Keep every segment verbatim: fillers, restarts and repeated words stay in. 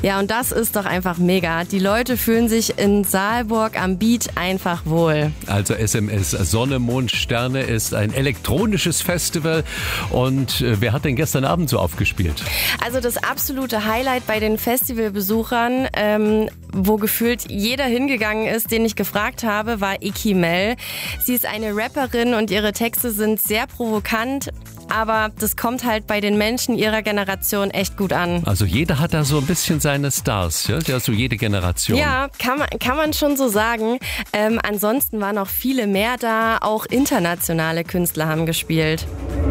Ja, und das ist doch einfach mega. Die Leute fühlen sich in Saalburg am Beat einfach wohl. Also S M S Sonne, Mond, Sterne ist ein elektronisches Festival. Und äh, wer hat denn gestern Abend so aufgespielt? Also das absolute Highlight bei den Festivalbesuchern, ähm, wo gefühlt jeder hingegangen ist, den ich gefragt habe, war Iki Mel. Sie ist eine Rapperin und ihre Texte sind sehr provokant. Aber das kommt halt bei den Menschen ihrer Generation echt gut an. Also jeder hat da so ein bisschen seine Stars, ja? Ja, so jede Generation. Ja, kann man, kann man schon so sagen. Ähm, ansonsten waren noch viele mehr da. Auch internationale Künstler haben gespielt.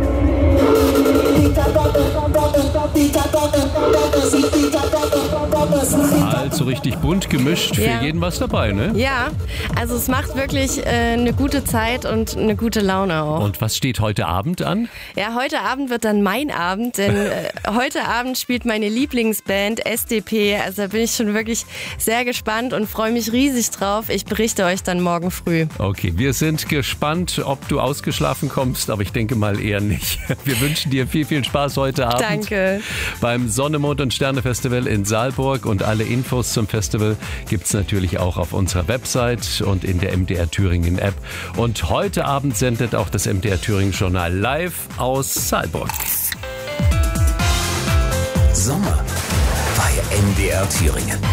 Also richtig bunt gemischt, für Ja. jeden was dabei, ne? Ja, also es macht wirklich äh, eine gute Zeit und eine gute Laune auch. Und was steht heute Abend an? Ja, heute Abend wird dann mein Abend, denn äh, heute Abend spielt meine Lieblingsband S D P. Also da bin ich schon wirklich sehr gespannt und freue mich riesig drauf. Ich berichte euch dann morgen früh. Okay, wir sind gespannt, ob du ausgeschlafen kommst, aber ich denke mal eher nicht. Wir wünschen dir viel, viel Spaß heute Abend. Danke. Beim Sonne, Mond und Sterne Festival in Saalburg, und alle Infos zum Festival gibt es natürlich auch auf unserer Website und in der M D R Thüringen App. Und heute Abend sendet auch das M D R Thüringen Journal live aus Saalburg. Sommer bei M D R Thüringen.